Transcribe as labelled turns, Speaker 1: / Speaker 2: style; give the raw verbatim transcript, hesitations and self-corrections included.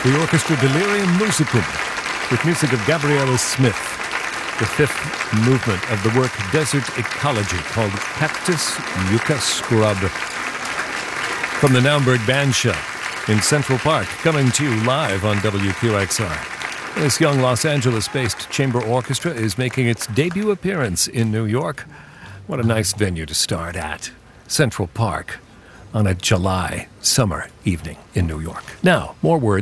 Speaker 1: The Orchestra Delirium Musicum, with music of Gabriela Smith. The fifth movement of the work Desert Ecology, called Cactus Yucca Scrub. From the Naumburg Bandshell in Central Park, coming to you live on W Q X R. This young Los Angeles-based chamber orchestra is making its debut appearance in New York. What a nice venue to start at. Central Park on a July summer evening in New York. Now, more words.